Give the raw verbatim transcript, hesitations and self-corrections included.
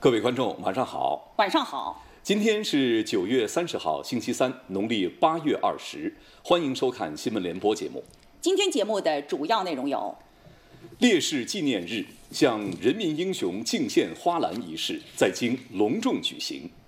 各位观众，晚上好。 晚上好。 今天是九月三十号，星期三，农历八月二十。欢迎收看新闻联播节目。 今天节目的主要内容有： 烈士纪念日向人民英雄敬献花篮仪式在京隆重举行；